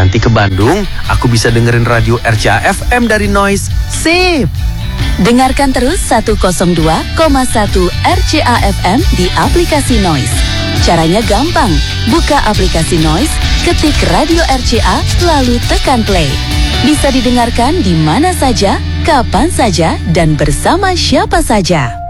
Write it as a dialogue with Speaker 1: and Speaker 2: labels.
Speaker 1: Nanti ke Bandung, aku bisa dengerin radio RCA FM dari Noise. Sip!
Speaker 2: Dengarkan terus 102,1 RCA FM di aplikasi Noise. Caranya gampang. Buka aplikasi Noise, ketik radio RCA, lalu tekan play. Bisa didengarkan di mana saja, kapan saja, dan bersama siapa saja.